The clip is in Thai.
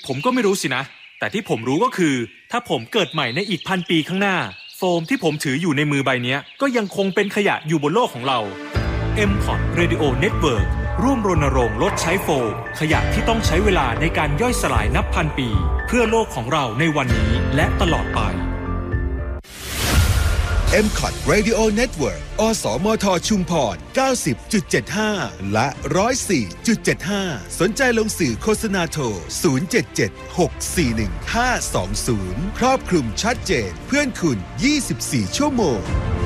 ผมก็ไม่รู้สินะแต่ที่ผมรู้ก็คือถ้าผมเกิดใหม่ในอีก1,000 ปีข้างหน้าโฟมที่ผมถืออยู่ในมือใบนี้ก็ยังคงเป็นขยะอยู่บนโลกของเรา M-Pod Radio Network ร่วมรณรงค์ลดใช้โฟมขยะที่ต้องใช้เวลาในการย่อยสลายนับพันปีเพื่อโลกของเราในวันนี้และตลอดไป M-Pod Radio Network อสมทชุมพร 90.75 และ 104.75 สนใจลงสื่อโฆษณาโทร 077-641-520 ครอบคลุมชัดเจนเพื่อนคุณ 24 ชั่วโมง